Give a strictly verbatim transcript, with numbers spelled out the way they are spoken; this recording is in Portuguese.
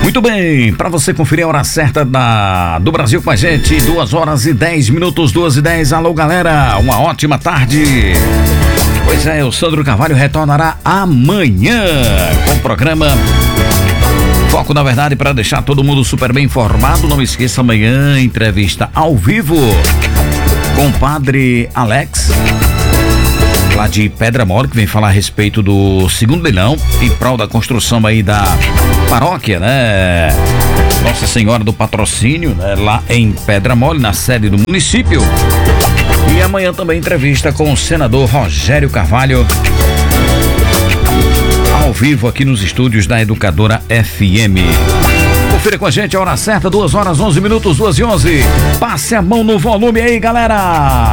Muito bem, para você conferir a hora certa da, do Brasil com a gente, duas horas e dez minutos, duas e dez. Alô, galera, uma ótima tarde. Pois é, o Sandro Carvalho retornará amanhã com o programa Foco na Verdade, para deixar todo mundo super bem informado. Não esqueça, amanhã, entrevista ao vivo com o padre Alex, lá de Pedra Mole, que vem falar a respeito do segundo leilão em prol da construção aí da paróquia, né? Nossa Senhora do Patrocínio, né? Lá em Pedra Mole, na sede do município. E amanhã também entrevista com o senador Rogério Carvalho, ao vivo aqui nos estúdios da Educadora F M. Confira com a gente a hora certa, duas horas, onze minutos, duas e onze. Passe a mão no volume aí, galera!